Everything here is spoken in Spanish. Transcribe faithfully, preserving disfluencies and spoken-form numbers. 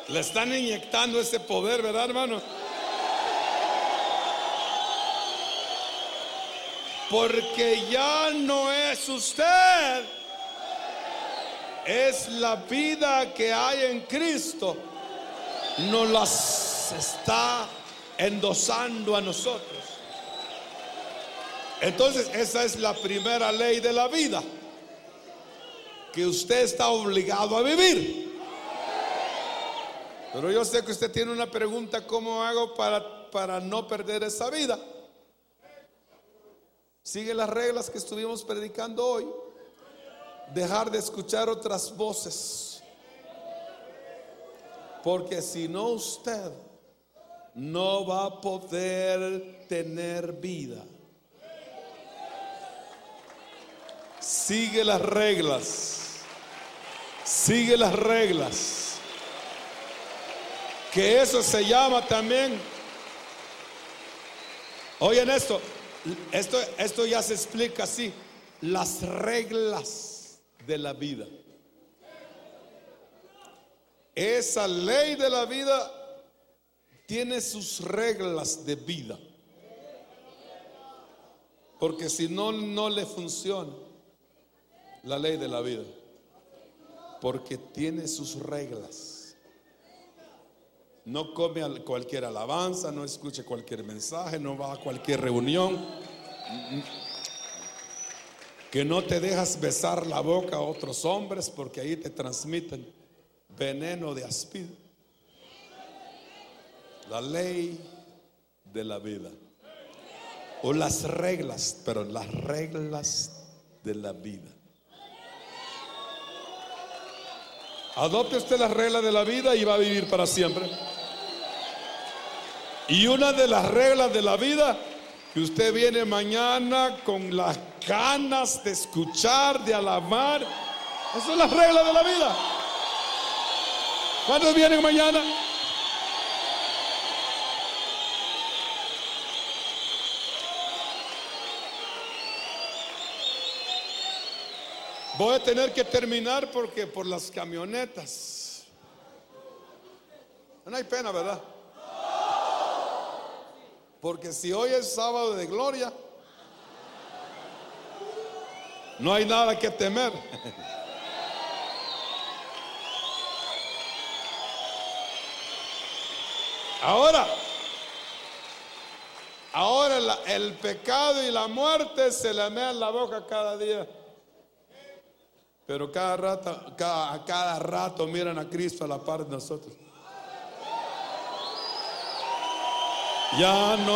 Le están inyectando ese poder, ¿verdad, hermano? Porque ya no es usted, es la vida que hay en Cristo. Nos las está endosando a nosotros. Entonces esa es la primera ley de la vida, que usted está obligado a vivir. Pero yo sé que usted tiene una pregunta: ¿cómo hago para, para no perder esa vida? Sigue las reglas que estuvimos predicando hoy. Dejar de escuchar otras voces, porque si no, usted no va a poder tener vida. Sigue las reglas. Sigue las reglas. Que eso se llama también. Oigan esto. Esto, esto ya se explica así: las reglas de la vida. Esa ley de la vida tiene sus reglas de vida, porque si no, no le funciona la ley de la vida, porque tiene sus reglas. No come cualquier alabanza, no escuche cualquier mensaje, no va a cualquier reunión, que no te dejas besar la boca a otros hombres, porque ahí te transmiten veneno de áspid. La ley de la vida, o las reglas, pero las reglas de la vida. Adopte usted las reglas de la vida y va a vivir para siempre. Y una de las reglas de la vida, que usted viene mañana con las ganas de escuchar, de alabar. Esas son las reglas de la vida. ¿Cuántos vienen mañana? Voy a tener que terminar porque por las camionetas. No hay pena, ¿verdad? Porque si hoy es sábado de gloria, no hay nada que temer. Ahora, ahora la, el pecado y la muerte se le mean la boca cada día. Pero cada rato, cada, cada rato miran a Cristo a la par de nosotros. Ya no